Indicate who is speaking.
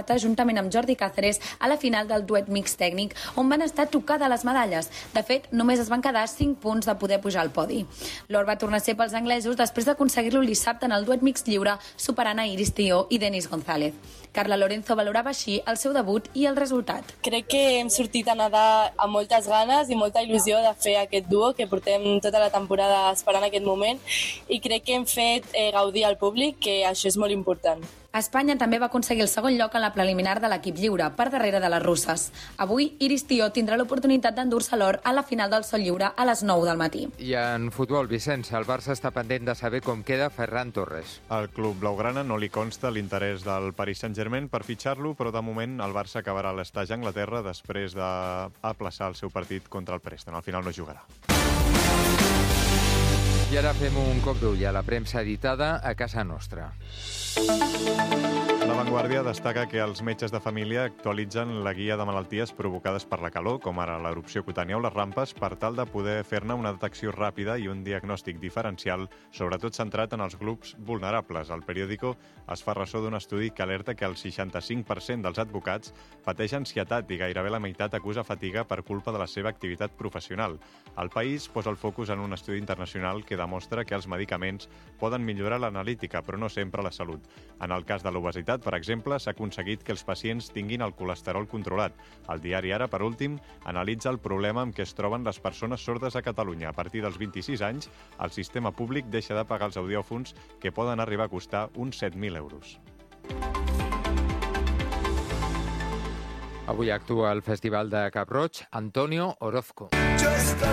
Speaker 1: porta juntament amb Jordi Cáceres a la final del duet mix tècnic, on van estar tocades les medalles. De fet, només es van quedar 5 punts de poder pujar al podi. L'or va tornar a ser pels anglesos després d'aconseguir-lo dissabte en el duet mix lliure, superant a Iris Tió i Denis González. Carla Lorenzo valorava així el seu debut i el resultat.
Speaker 2: Crec que hem sortit a nedar amb moltes ganes i molta il·lusió de fer aquest duo, que portem tota la temporada esperant aquest moment, i crec que hem fet gaudir al públic, que això és molt important.
Speaker 1: Espanya també va aconseguir el segon lloc en la preliminar de l'equip lliure, per darrere de les russes. Avui, Iris Tió tindrà l'oportunitat d'endur-se l'or a la final del sol lliure a les 9 del matí.
Speaker 3: I en futbol, Vicenç, el Barça està pendent de saber com queda Ferran Torres.
Speaker 4: Al club blaugrana no li consta l'interès del Paris Saint-Germain per fitxar-lo, però de moment el Barça acabarà l'estatge a Anglaterra després d'aplaçar el seu partit contra el Preston. Al final no jugarà.
Speaker 3: I ara fem un cop d'ull a la premsa editada a casa nostra.
Speaker 4: La Vanguardia destaca que els metges de família actualitzen la guia de malalties provocades per la calor, com ara l'erupció cutània o les rampes, per tal de poder fer-ne una detecció ràpida i un diagnòstic diferencial, sobretot centrat en els grups vulnerables. El periòdico es fa ressò d'un estudi que alerta que el 65% dels advocats pateix ansietat i gairebé la meitat acusa fatiga per culpa de la seva activitat professional. El País posa el focus en un estudi internacional que demostra que els medicaments poden millorar l'analítica, però no sempre la salut. En el cas de l'obesitat, per exemple, s'ha aconseguit que els pacients tinguin el colesterol controlat. El diari Ara, per últim, analitza el problema amb què es troben les persones sordes a Catalunya. A partir dels 26 anys, el sistema públic deixa de pagar els audiòfons, que poden arribar a costar uns 7.000 euros.
Speaker 3: Avui actua al Festival de Cap Roig Antonio Orozco.